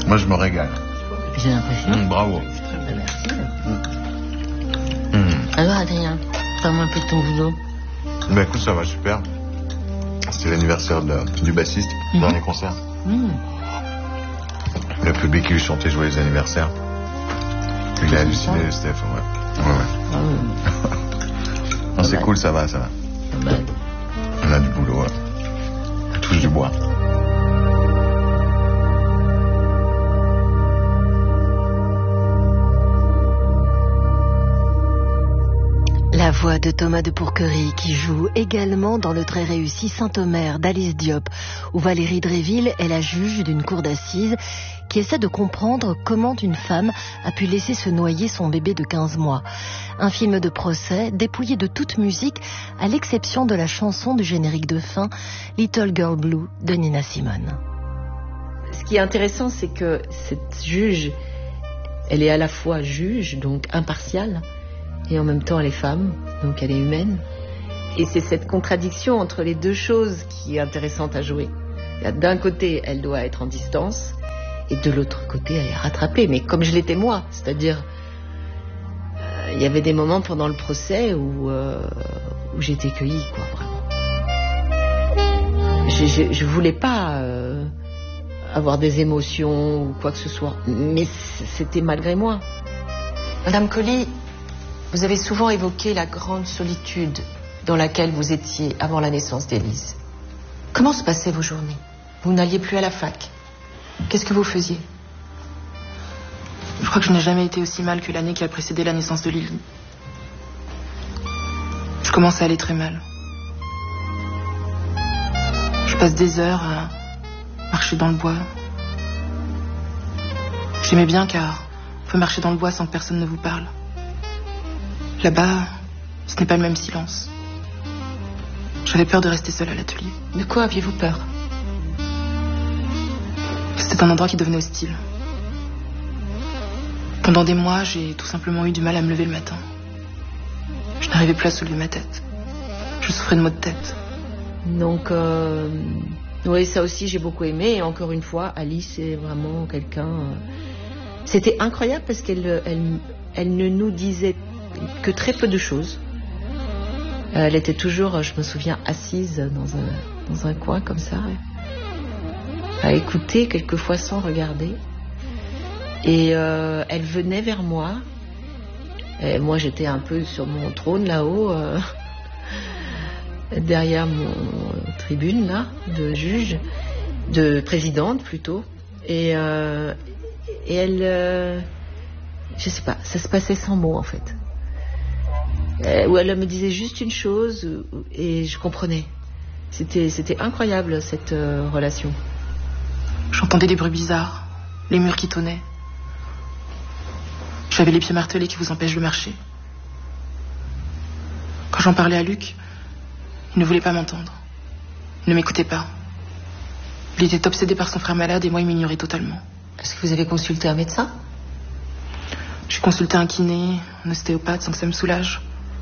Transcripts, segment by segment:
Moi, je me régale. J'ai l'impression. Bravo. Merci. Alors, Adrien, parle-moi un peu de ton boulot. Bah écoute, ça va super. C'était l'anniversaire du bassiste, dernier concert. Le public qui lui chantait joyeux anniversaire. Il a halluciné, Steph, ouais. Non, c'est cool, ça va. On a du boulot, ouais. On touche du bois. La voix de Thomas de Pourquerie qui joue également dans le très réussi Saint-Omer d'Alice Diop, où Valérie Dréville est la juge d'une cour d'assises qui essaie de comprendre comment une femme a pu laisser se noyer son bébé de 15 mois. Un film de procès dépouillé de toute musique à l'exception de la chanson du générique de fin Little Girl Blue de Nina Simone. Ce qui est intéressant, c'est que cette juge, elle est à la fois juge, donc impartiale, et en même temps elle est femme, donc elle est humaine. Et c'est cette contradiction entre les deux choses qui est intéressante à jouer. D'un côté, elle doit être en distance, et de l'autre côté, elle est rattrapée. Mais comme je l'étais moi, c'est-à-dire, il y avait des moments pendant le procès où j'étais cueillie, quoi, vraiment. Je voulais pas avoir des émotions ou quoi que ce soit, mais c'était malgré moi. Madame Colli, vous avez souvent évoqué la grande solitude dans laquelle vous étiez avant la naissance d'Élise. Comment se passaient vos journées? Vous n'alliez plus à la fac. Qu'est-ce que vous faisiez? Je crois que je n'ai jamais été aussi mal que l'année qui a précédé la naissance de Lily. Je commence à aller très mal. Je passe des heures à marcher dans le bois. J'aimais bien car on peut marcher dans le bois sans que personne ne vous parle. Là-bas, ce n'est pas le même silence. J'avais peur de rester seule à l'atelier. De quoi aviez-vous peur? C'était un endroit qui devenait hostile. Pendant des mois, j'ai tout simplement eu du mal à me lever le matin. Je n'arrivais plus à soulever ma tête. Je souffrais de maux de tête. Donc, oui, ça aussi j'ai beaucoup aimé. Et encore une fois, Alice est vraiment quelqu'un... C'était incroyable parce qu'elle ne nous disait que très peu de choses. Elle était toujours, je me souviens, assise dans un coin comme ça, à écouter, quelquefois sans regarder. Et elle venait vers moi. Et moi, j'étais un peu sur mon trône là-haut, derrière mon tribune là, de juge, de présidente plutôt. Et elle, je sais pas, ça se passait sans mots en fait. Où elle me disait juste une chose et je comprenais. C'était incroyable cette relation. J'entendais des bruits bizarres, les murs qui tonnaient. J'avais les pieds martelés qui vous empêchent de marcher. Quand j'en parlais à Luc, il ne voulait pas m'entendre. Il ne m'écoutait pas. Il était obsédé par son frère malade et moi il m'ignorait totalement. Est-ce que vous avez consulté un médecin? J'ai consulté un kiné, un ostéopathe sans que ça me soulage.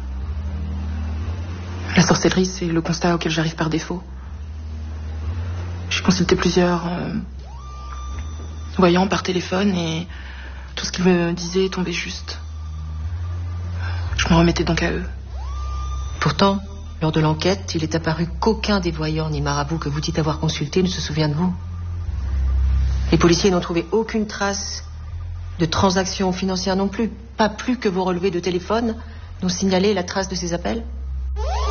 La sorcellerie, c'est le constat auquel j'arrive par défaut. J'ai consulté plusieurs voyants par téléphone et tout ce qu'ils me disaient tombait juste. Je me remettais donc à eux. Pourtant, lors de l'enquête, il est apparu qu'aucun des voyants ni marabouts que vous dites avoir consultés ne se souvient de vous. Les policiers n'ont trouvé aucune trace de transactions financières non plus. Pas plus que vos relevés de téléphone nous signalaient la trace de ces appels.